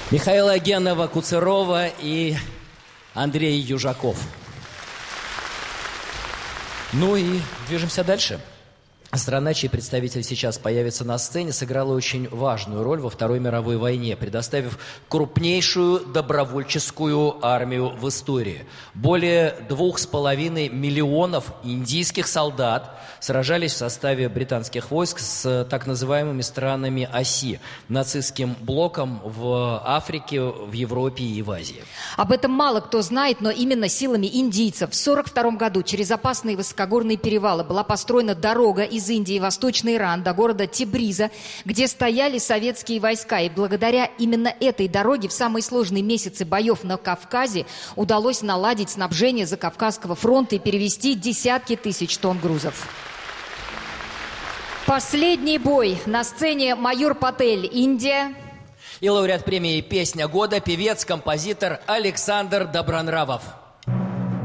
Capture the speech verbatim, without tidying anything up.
Михаила Генова Куцерова и Андрей Южаков. Ну и движемся дальше. Страна, чей представитель сейчас появится на сцене, сыграла очень важную роль во Второй мировой войне, предоставив крупнейшую добровольческую армию в истории. Более двух с половиной миллионов индийских солдат сражались в составе британских войск с так называемыми странами оси, нацистским блоком в Африке, в Европе и в Азии. Об этом мало кто знает, но именно силами индийцев в сорок втором году через опасные высокогорные перевалы была построена дорога из Индии в Восточный Иран до города Тебриза, где стояли советские войска. И благодаря именно этой дороге в самые сложные месяцы боев на Кавказе удалось наладить снабжение Закавказского фронта и перевести десятки тысяч тонн грузов. Последний бой. На сцене майор Патель, Индия. И лауреат премии «Песня года» певец, композитор Александр Добронравов.